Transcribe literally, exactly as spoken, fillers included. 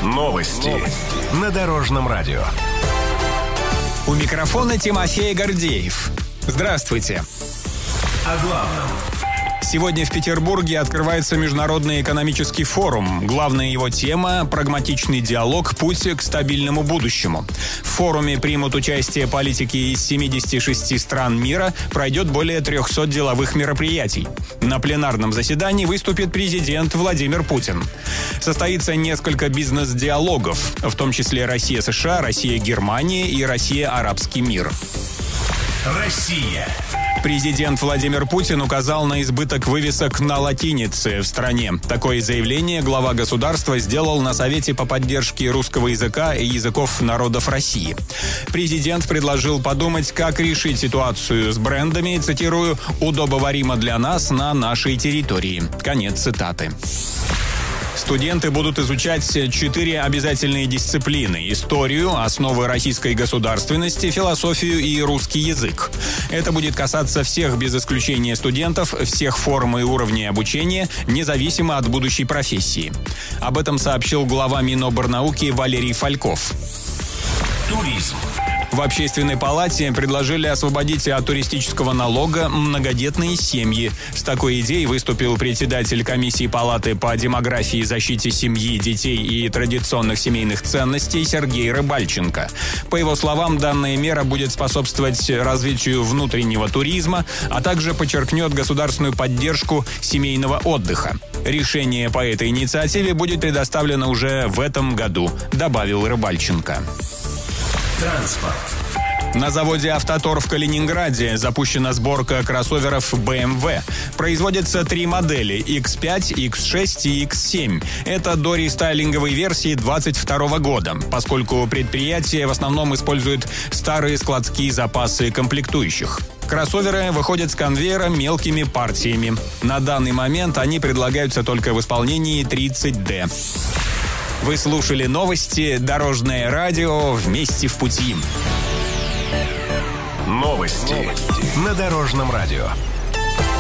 Новости. Новости. На Дорожном радио. У микрофона Тимофей Гордеев. Здравствуйте. О главном. Сегодня в Петербурге открывается Международный экономический форум. Главная его тема – прагматичный диалог, путь к стабильному будущему. В форуме примут участие политики из семидесяти шести стран мира, пройдет более трехсот деловых мероприятий. На пленарном заседании выступит президент Владимир Путин. Состоится несколько бизнес-диалогов, в том числе Россия-США, Россия-Германия и Россия-Арабский мир. Россия. Президент Владимир Путин указал на избыток вывесок на латинице в стране. Такое заявление глава государства сделал на Совете по поддержке русского языка и языков народов России. Президент предложил подумать, как решить ситуацию с брендами, цитирую, «удобоваримо для нас на нашей территории». Конец цитаты. Студенты будут изучать четыре обязательные дисциплины – историю, основы российской государственности, философию и русский язык. Это будет касаться всех без исключения студентов, всех форм и уровней обучения, независимо от будущей профессии. Об этом сообщил глава Миноборнауки Валерий Фальков. Туризм. В Общественной палате предложили освободить от туристического налога многодетные семьи. С такой идеей выступил председатель комиссии палаты по демографии и защите семьи, детей и традиционных семейных ценностей Сергей Рыбальченко. По его словам, данная мера будет способствовать развитию внутреннего туризма, а также подчеркнет государственную поддержку семейного отдыха. Решение по этой инициативе будет предоставлено уже в этом году, добавил Рыбальченко. Транспорт. На заводе «Автотор» в Калининграде запущена сборка кроссоверов бэ эм вэ. Производятся три модели – икс пять, икс шесть и икс семь. Это дорестайлинговые версии двадцать второго года, поскольку предприятие в основном использует старые складские запасы комплектующих. Кроссоверы выходят с конвейера мелкими партиями. На данный момент они предлагаются только в исполнении тридцать дэ. Вы слушали новости «Дорожное радио». Вместе в пути. Новости. Новости. На Дорожном радио.